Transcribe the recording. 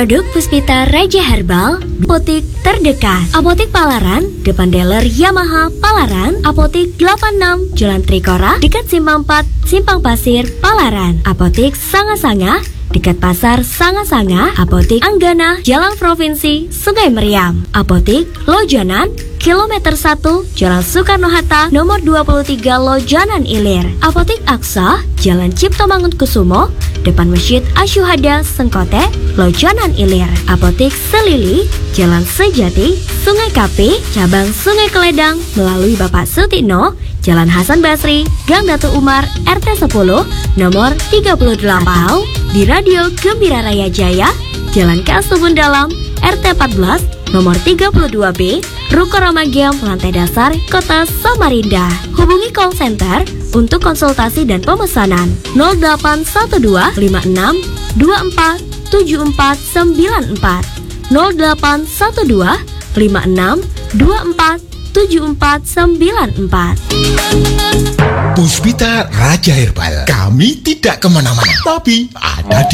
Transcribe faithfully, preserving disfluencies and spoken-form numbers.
Produk Puspita Raja Herbal, apotik terdekat. Apotik Palaran, depan dealer Yamaha Palaran. Apotik delapan puluh enam, Jalan Trikora, dekat Simpang empat, Simpang Pasir, Palaran. Apotik Sanga-Sanga, dekat Pasar Sanga-Sanga. Apotik Anggana, Jalan Provinsi, Sungai Meriam. Apotik Lojanan, Kilometer satu, Jalan Soekarno-Hatta, nomor dua puluh tiga, Lojanan Ilir. Apotik Aksa, Jalan Cipto Mangunkusumo, depan Masjid Asyuhada, Sengkote, Lojanan Ilir. Apotik Selili, Jalan Sejati, Sungai Kapi, Cabang Sungai Keledang, melalui Bapak Sutino, Jalan Hasan Basri, Gang Datu Umar, R T sepuluh, nomor tiga puluh delapan. Di Radio Gembira Raya Jaya, Jalan K S Tubun Dalam, R T empat belas, nomor tiga puluh dua B, Ruko Ramagiam, lantai dasar, Kota Samarinda. Hubungi call center untuk konsultasi dan pemesanan nol delapan satu dua lima enam dua empat tujuh empat sembilan empat, nol delapan satu dua lima enam dua empat tujuh empat sembilan empat. Puspita Raja Herbal, kami tidak kemana-mana, tapi ada di